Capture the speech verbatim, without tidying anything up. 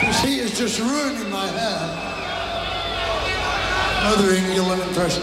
He is just ruining my hair. Another Ingulan impression.